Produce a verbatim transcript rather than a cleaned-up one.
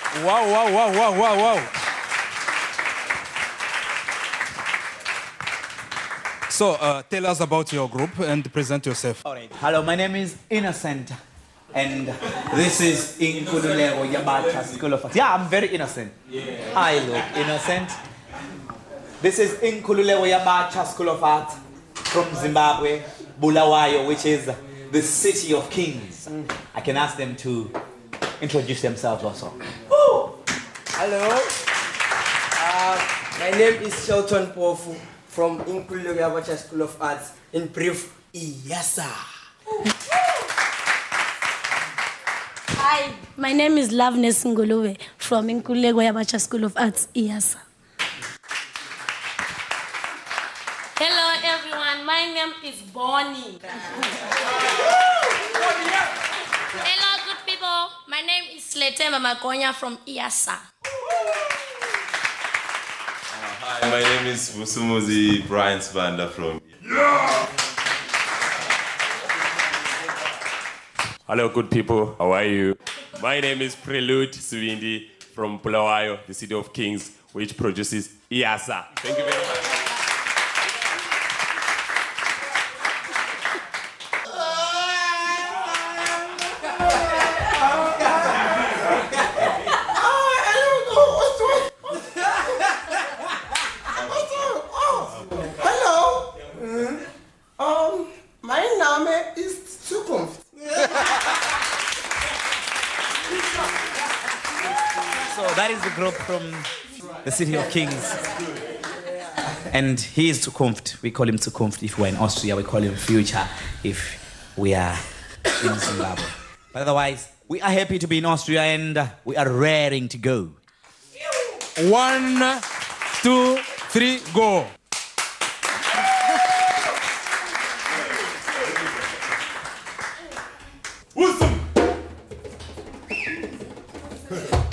Wow, wow, wow, wow, wow, wow. So, uh, tell us about your group and present yourself. All right. Hello, my name is Innocent, and this is Inkululeko Yabacha School of Arts. Yeah, I'm very innocent. Yeah. I look innocent. This is Inkululeko Yabacha School of Arts from Zimbabwe, Bulawayo, which is the city of kings. Mm. I can ask them to introduce themselves also. Woo! Hello. Uh, my name is Shelton Pofu from Inkululeko Yabacha School of Arts. In brief, IYASA. Hi, my name is Loveness Nguluwe from Inkululeko Yabacha School of Arts, IYASA. Hello everyone, my name is Bonnie. Hello good people, my name is Sletemba Makonya from IYASA. Hi, my name is Musumuzi Brian Spanda from yeah! Hello good people, how are you? My name is Prelude Suwindi from Bulawayo, the city of kings, which produces IYASA. Thank you very much. So that is the group from the city of kings. And he is Zukunft. We call him Zukunft if we're in Austria. We call him Future if we are in Zimbabwe. But otherwise, we are happy to be in Austria and we are raring to go. One, two, three, go.